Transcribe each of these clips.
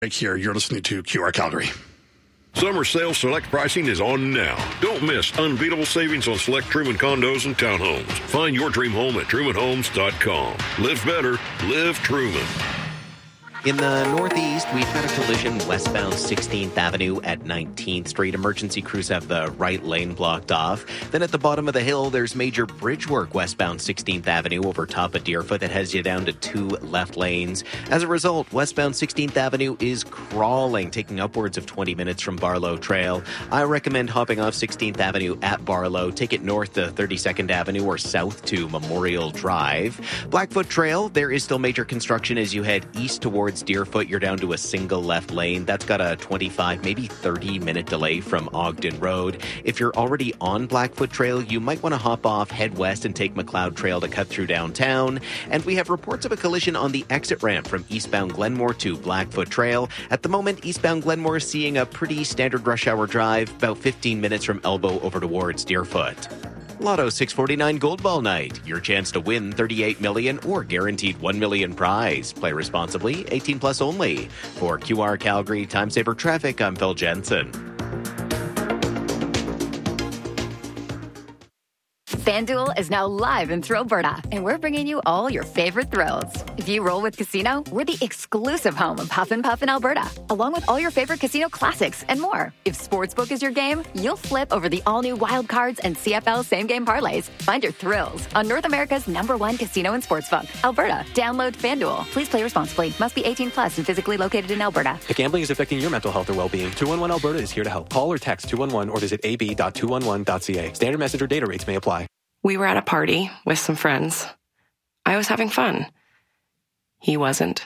Here, you're listening to QR Calgary. Summer sale select pricing is on now. Don't miss unbeatable savings on select Truman condos and townhomes. Find your dream home at trumanhomes.com. Live better. Live Truman. In the northeast, we've had a collision westbound 16th Avenue at 19th Street. Emergency crews have the right lane blocked off. Then at the bottom of the hill, there's major bridge work westbound 16th Avenue over top of Deerfoot that has you down to 2 left lanes. As a result, westbound 16th Avenue is crawling, taking upwards of 20 minutes from Barlow Trail. I recommend hopping off 16th Avenue at Barlow. Take it north to 32nd Avenue or south to Memorial Drive. Blackfoot Trail, there is still major construction as you head east towards Deerfoot. You're down to a single left lane. That's got a 25, maybe 30-minute delay from Ogden Road. If you're already on Blackfoot Trail, you might want to hop off, head west, and take McLeod Trail to cut through downtown. And we have reports of a collision on the exit ramp from eastbound Glenmore to Blackfoot Trail. At the moment, eastbound Glenmore is seeing a pretty standard rush hour drive, about 15 minutes from Elbow over towards Deerfoot. Lotto 649 Gold Ball Night. Your chance to win $38 million or guaranteed $1 million prize. Play responsibly. 18 plus only. For QR Calgary Time Saver Traffic, I'm Phil Jensen. FanDuel is now live in Thrillberta, and we're bringing you all your favorite thrills. If you roll with Casino, we're the exclusive home of Huff and Puff in Alberta, along with all your favorite casino classics and more. If Sportsbook is your game, you'll flip over the all-new Wild Cards and CFL same-game parlays. Find your thrills on North America's #1 casino and sportsbook, Alberta. Download FanDuel. Please play responsibly. Must be 18 plus and physically located in Alberta. If gambling is affecting your mental health or well-being, 211 Alberta is here to help. Call or text 211 or visit ab.211.ca. Standard message or data rates may apply. We were at a party with some friends. I was having fun. He wasn't.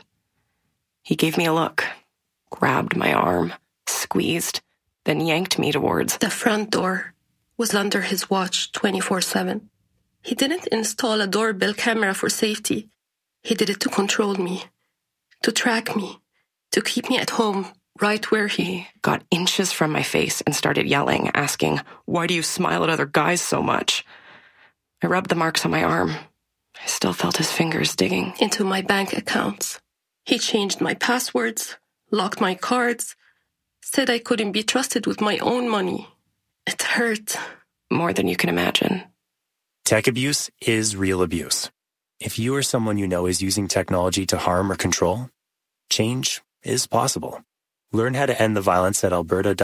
He gave me a look, grabbed my arm, squeezed, then yanked me towards the front door. Was under his watch 24/7. He didn't install a doorbell camera for safety. He did it to control me, to track me, to keep me at home, right where he got inches from my face and started yelling, asking, "Why do you smile at other guys so much?" I rubbed the marks on my arm. I still felt his fingers digging into my bank accounts. He changed my passwords, locked my cards, said I couldn't be trusted with my own money. It hurt. More than you can imagine. Tech abuse is real abuse. If you or someone you know is using technology to harm or control, change is possible. Learn how to end the violence at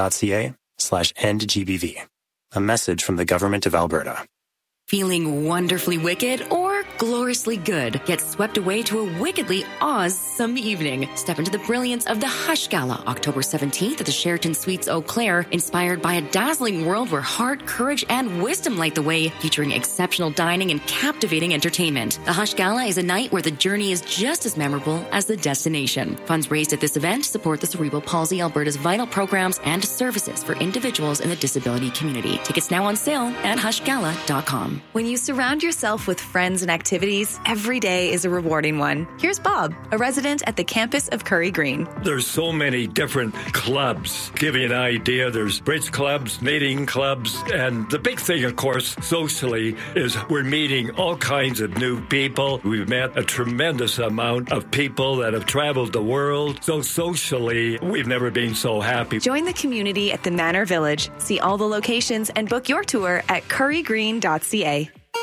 alberta.ca/endgbv. A message from the Government of Alberta. Feeling wonderfully wicked or gloriously good? Get swept away to a wickedly awesome evening. Step into the brilliance of the Hush Gala, October 17th at the Sheraton Suites Eau Claire, inspired by a dazzling world where heart, courage, and wisdom light the way, featuring exceptional dining and captivating entertainment. The Hush Gala is a night where the journey is just as memorable as the destination. Funds raised at this event support the Cerebral Palsy Alberta's vital programs and services for individuals in the disability community. Tickets now on sale at hushgala.com. When you surround yourself with friends and activities, every day is a rewarding one. Here's Bob, a resident at the campus of Curry Green. There's so many different clubs. Give you an idea, there's bridge clubs, knitting clubs, and the big thing, of course, socially, is we're meeting all kinds of new people. We've met a tremendous amount of people that have traveled the world. So socially, we've never been so happy. Join the community at the Manor Village. See all the locations and book your tour at currygreen.ca.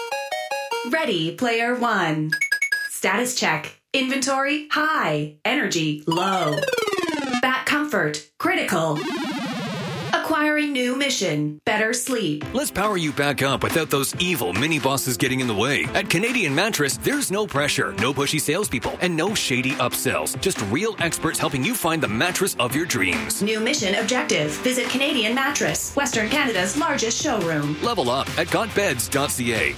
Ready, player one. Status check. Inventory, high. Energy, low. Back comfort, critical. Acquiring new mission, better sleep. Let's power you back up without those evil mini-bosses getting in the way. At Canadian Mattress, there's no pressure, no pushy salespeople, and no shady upsells. Just real experts helping you find the mattress of your dreams. New mission objective. Visit Canadian Mattress, Western Canada's largest showroom. Level up at gotbeds.ca.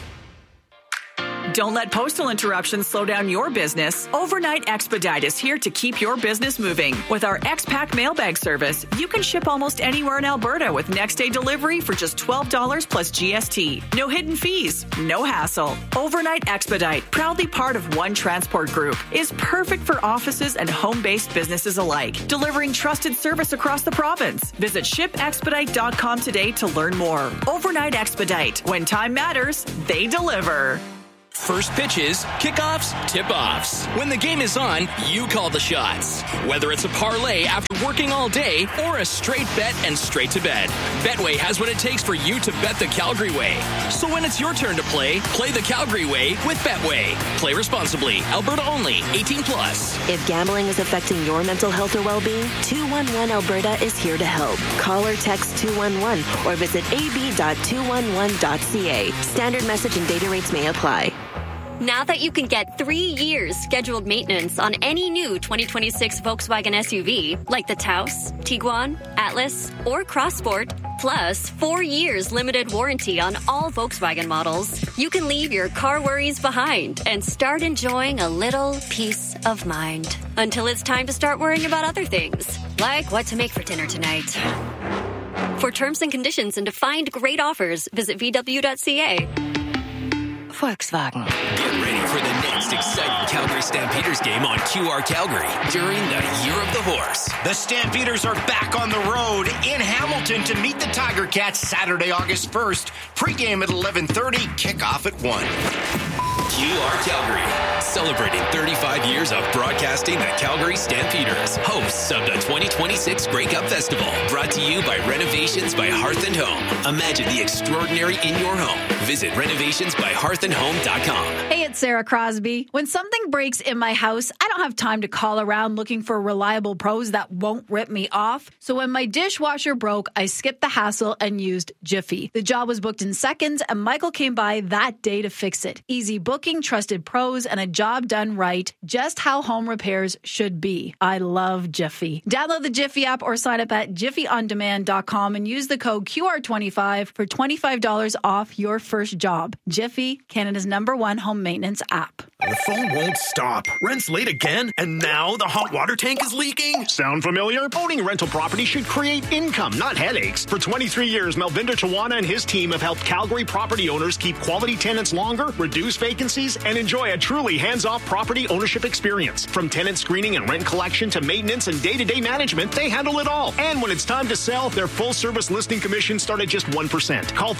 Don't let postal interruptions slow down your business. Overnight Expedite is here to keep your business moving. With our X-Pack mailbag service, you can ship almost anywhere in Alberta with next-day delivery for just $12 plus GST. No hidden fees, no hassle. Overnight Expedite, proudly part of One Transport Group, is perfect for offices and home-based businesses alike, delivering trusted service across the province. Visit shipexpedite.com today to learn more. Overnight Expedite. When time matters, they deliver. First pitches, kickoffs, tip-offs. When the game is on, you call the shots. Whether it's a parlay after working all day or a straight bet and straight to bed, Betway has what it takes for you to bet the Calgary way. So when it's your turn to play the Calgary way with Betway. Play responsibly. Alberta only. 18 plus. If gambling is affecting your mental health or well-being, 211 Alberta is here to help. Call or text 211 or visit ab.211.ca. Standard message and data rates may apply. Now that you can get 3 years scheduled maintenance on any new 2026 Volkswagen SUV, like the Taos, Tiguan, Atlas, or Crossport, plus 4 years limited warranty on all Volkswagen models, you can leave your car worries behind and start enjoying a little peace of mind. Until it's time to start worrying about other things, like what to make for dinner tonight. For terms and conditions and to find great offers, visit VW.ca. Volkswagen. Get ready for the next exciting Calgary Stampeders game on QR Calgary during the Year of the Horse. The Stampeders are back on the road in Hamilton to meet the Tiger Cats Saturday, August 1st. Pre-game at 11:30, kickoff at 1. QR Calgary, celebrating 35 years of broadcasting the Calgary Stampeders, hosts of the 2026 Grey Cup Festival, brought to you by Renovations by Hearth and Home. Imagine the extraordinary in your home. Visit renovationsbyhearthandhome.com. Hey, it's Sarah Crosby. When something breaks in my house, I don't have time to call around looking for reliable pros that won't rip me off. So when my dishwasher broke, I skipped the hassle and used Jiffy. The job was booked in seconds, and Michael came by that day to fix it. Easy booking, trusted pros, and a job done right, just how home repairs should be. I love Jiffy. Download the Jiffy app or sign up at jiffyondemand.com and use the code QR25 for $25 off your first job. Jiffy, Canada's #1 home maintenance app. The phone won't stop. Rent's late again, and now the hot water tank is leaking. Sound familiar? Owning a rental property should create income, not headaches. For 23 years, Melvinder Tawana and his team have helped Calgary property owners keep quality tenants longer, reduce vacancies, and enjoy a truly hands-off property ownership experience. From tenant screening and rent collection to maintenance and day-to-day management, they handle it all. And when it's time to sell, their full-service listing commission start at just 1%. Call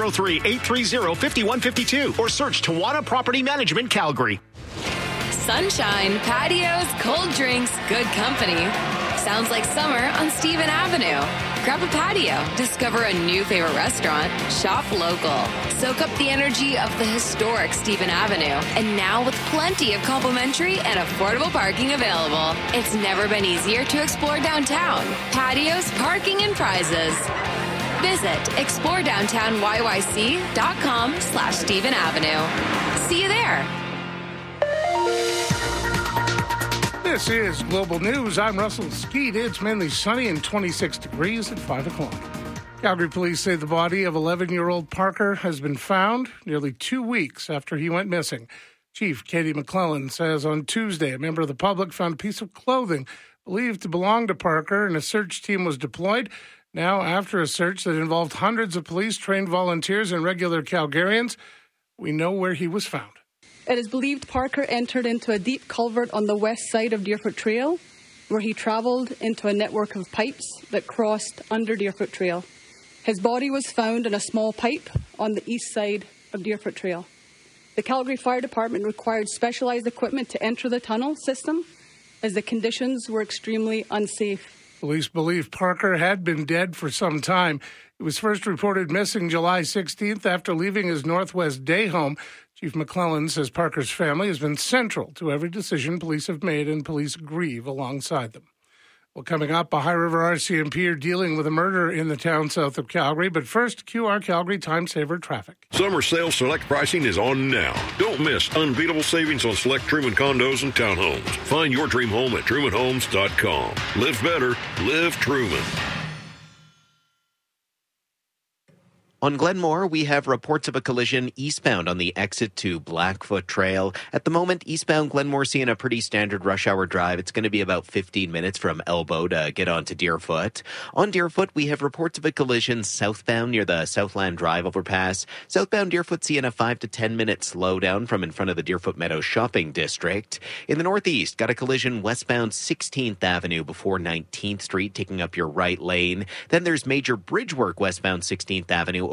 403-830-5152 or search Tawana Property Management Calgary. Sunshine, patios, cold drinks, good company. Sounds like summer on Stephen Avenue. Grab a patio, discover a new favorite restaurant, shop local. Soak up the energy of the historic Stephen Avenue. And now with plenty of complimentary and affordable parking available. It's never been easier to explore downtown. Patios, parking, and prizes. Visit exploredowntownyyc.com/Stephen Avenue. See you there. This is Global News. I'm Russell Skeet. It's mainly sunny and 26 degrees at 5 o'clock. Calgary police say the body of 11-year-old Parker has been found nearly 2 weeks after he went missing. Chief Katie McClellan says on Tuesday a member of the public found a piece of clothing believed to belong to Parker, and a search team was deployed. Now, after a search that involved hundreds of police, trained volunteers, and regular Calgarians, we know where he was found. It is believed Parker entered into a deep culvert on the west side of Deerfoot Trail, where he travelled into a network of pipes that crossed under Deerfoot Trail. His body was found in a small pipe on the east side of Deerfoot Trail. The Calgary Fire Department required specialised equipment to enter the tunnel system, as the conditions were extremely unsafe. Police believe Parker had been dead for some time. He was first reported missing July 16th after leaving his Northwest day home. Chief McClellan says Parker's family has been central to every decision police have made, and police grieve alongside them. Well, coming up, a High River RCMP are dealing with a murder in the town south of Calgary. But first, QR Calgary Time Saver traffic. Summer sales select pricing is on now. Don't miss unbeatable savings on select Truman condos and townhomes. Find your dream home at trumanhomes.com. Live better, live Truman. On Glenmore, we have reports of a collision eastbound on the exit to Blackfoot Trail. At the moment, eastbound Glenmore seeing a pretty standard rush hour drive. It's going to be about 15 minutes from Elbow to get onto Deerfoot. On Deerfoot, we have reports of a collision southbound near the Southland Drive overpass. Southbound Deerfoot seeing a 5 to 10 minute slowdown from in front of the Deerfoot Meadows Shopping District. In the northeast, got a collision westbound 16th Avenue before 19th Street, taking up your right lane. Then there's major bridge work westbound 16th Avenue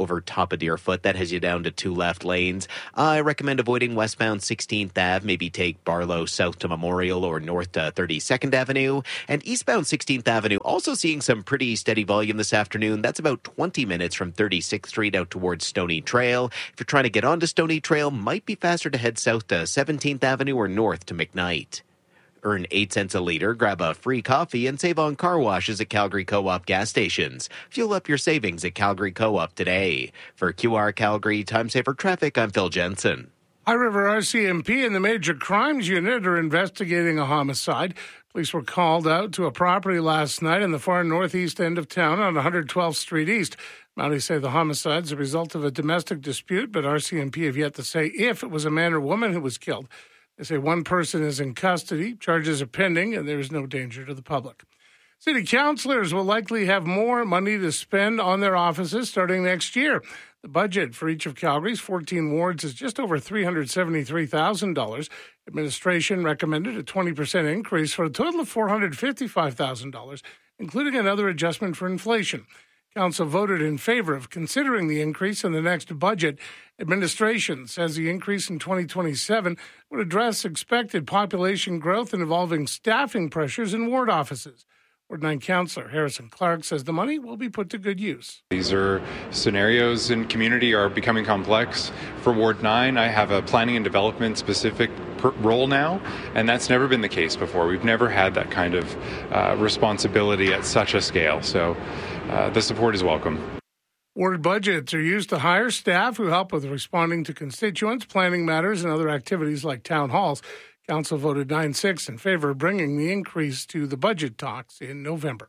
over top of Deerfoot. That has you down to 2 left lanes. I recommend avoiding westbound 16th Ave. Maybe take Barlow south to Memorial or north to 32nd Avenue. And eastbound 16th Avenue, also seeing some pretty steady volume this afternoon. That's about 20 minutes from 36th Street out towards Stony Trail. If you're trying to get onto Stony Trail, might be faster to head south to 17th Avenue or north to McKnight. Earn 8 cents a litre, grab a free coffee, and save on car washes at Calgary Co-op gas stations. Fuel up your savings at Calgary Co-op today. For QR Calgary Time Saver Traffic, I'm Phil Jensen. High River RCMP and the Major Crimes Unit are investigating a homicide. Police were called out to a property last night in the far northeast end of town on 112th Street East. Mounties say the homicide is a result of a domestic dispute, but RCMP have yet to say if it was a man or woman who was killed. They say one person is in custody, charges are pending, and there is no danger to the public. City councillors will likely have more money to spend on their offices starting next year. The budget for each of Calgary's 14 wards is just over $373,000. Administration recommended a 20% increase for a total of $455,000, including another adjustment for inflation. Council voted in favor of considering the increase in the next budget. Administration says the increase in 2027 would address expected population growth and evolving staffing pressures in ward offices. Ward 9 Councillor Harrison Clark says the money will be put to good use. These are scenarios in community are becoming complex. For Ward 9, I have a planning and development specific role now, and that's never been the case before. We've never had that kind of responsibility at such a scale. So the support is welcome. Ward budgets are used to hire staff who help with responding to constituents, planning matters, and other activities like town halls. Council voted 9-6 in favor of bringing the increase to the budget talks in November.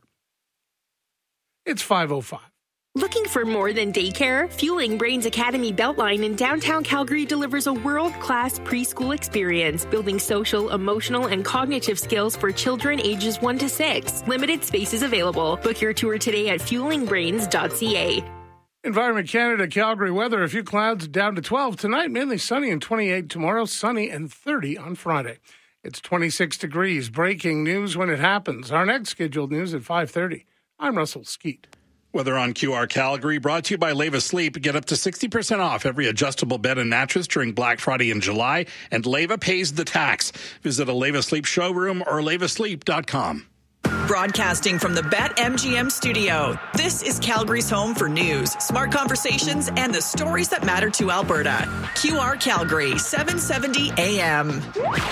It's 5:05. Looking for more than daycare? Fueling Brains Academy Beltline in downtown Calgary delivers a world-class preschool experience, building social, emotional, and cognitive skills for children ages 1 to 6. Limited spaces available. Book your tour today at fuelingbrains.ca. Environment Canada Calgary weather, a few clouds down to 12 tonight, mainly sunny and 28 tomorrow, sunny and 30 on Friday. It's 26 degrees. Breaking news when it happens. Our next scheduled news at 5:30. I'm Russell Skeet. Weather on QR Calgary, brought to you by Leva Sleep. Get up to 60% off every adjustable bed and mattress during Black Friday in July, and Leva pays the tax. Visit a Leva Sleep showroom or levasleep.com. Broadcasting from the BetMGM studio, this is Calgary's home for news, smart conversations, and the stories that matter to Alberta. QR Calgary, 770 AM.